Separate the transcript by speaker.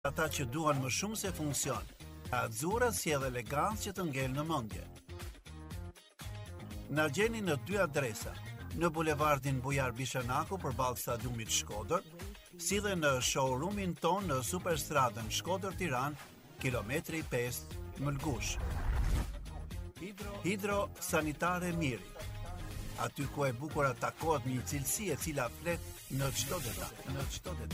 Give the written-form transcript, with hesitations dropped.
Speaker 1: ata që duan më shumë se funksion. Azzurra sjell elegancë që të ngel në mendje. Na gjeni në 2 adresa, në bulevardin Bujar Bishanaku përballë stadiumit Shkodër, si dhe në showroomin ton në Superstradën Shkodër Tiranë, kilometri 5 Mëlgush. Hidro Sanitare Miri. Aty ku e bukura takohet një cilësi e cila flet në çdo detaj.